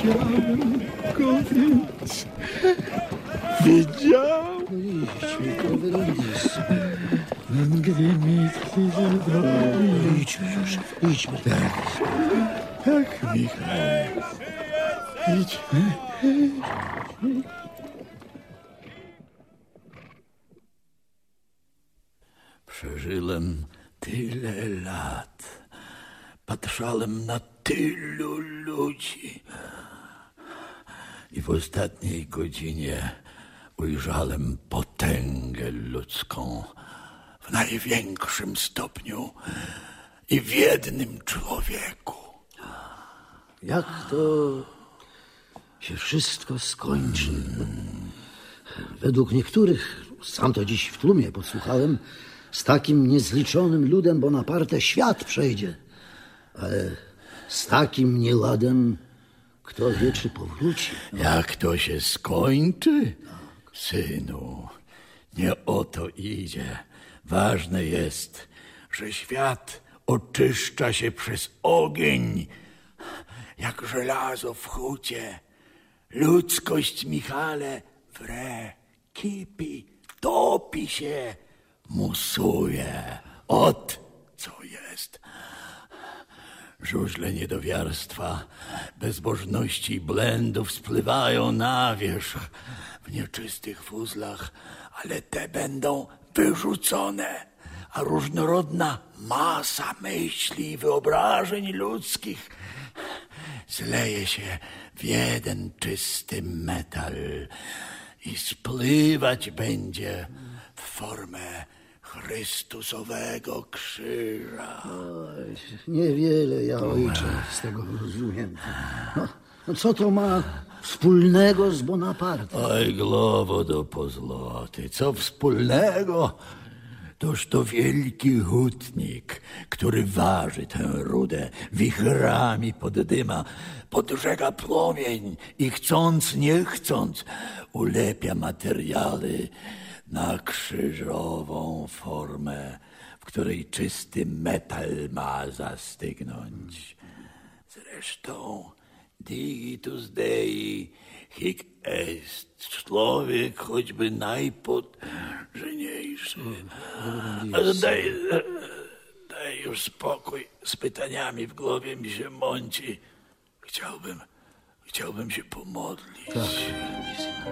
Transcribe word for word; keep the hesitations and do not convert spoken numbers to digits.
Wiedziałem go, więc wiedział. Idźmy, Kowalidis. Gdy mi tyle zrobi. Idźmy już, idźmy. Tak, tak, Michał. Idźmy. Przeżyłem tyle lat. Patrzałem na tylu ludzi. I w ostatniej godzinie ujrzałem potęgę ludzką w największym stopniu i w jednym człowieku. Jak to się wszystko skończy? Według niektórych, sam to dziś w tłumie podsłuchałem, z takim niezliczonym ludem Bonaparte świat przejdzie. Ale z takim nieladem kto wie, czy powróci. No. Jak to się skończy? Synu, nie o to idzie. Ważne jest, że świat oczyszcza się przez ogień, jak żelazo w hucie. Ludzkość, Michale, wre, kipi, topi się, musuje. Ot, co jest. Żużle niedowiarstwa, bezbożności i błędów spływają na wierzch w nieczystych fuzlach, ale te będą wyrzucone, a różnorodna masa myśli i wyobrażeń ludzkich zleje się w jeden czysty metal i spływać będzie w formę Chrystusowego krzyża. Oj, niewiele ja, ojcze, z tego rozumiem. No, no co to ma wspólnego z Bonaparte? Oj, głowo do pozłoty, co wspólnego? Toż to wielki hutnik, który waży tę rudę, wichrami poddyma, podżega płomień i chcąc, nie chcąc, ulepia materiały na krzyżową formę, w której czysty metal ma zastygnąć. Zresztą digitus Dei hic est, człowiek choćby najpotężniejszy. Ale daj, daj już spokój z pytaniami, w głowie mi się mąci. Chciałbym, chciałbym się pomodlić. Tak.